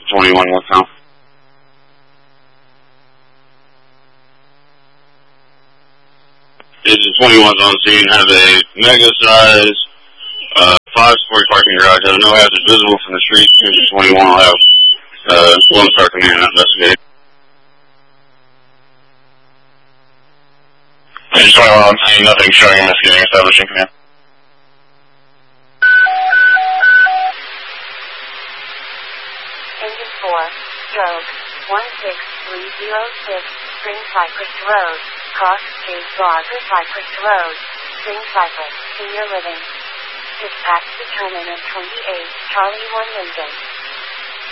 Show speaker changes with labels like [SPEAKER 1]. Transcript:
[SPEAKER 1] 21 Westbound. Digit 21's on scene, has a mega size, 5-story parking garage, has no hazard visible from the street. Digit 21 will have, Lone Star come in and investigate.
[SPEAKER 2] Digit 21 on scene, nothing showing investigating, establishing command.
[SPEAKER 3] Engine 4, stroke, 16306, Spring Cypress Road, Cross Street Plaza Cypress Road, Spring Cypress, Senior Living. Dispatch determinant 28, Charlie 1 Lincoln.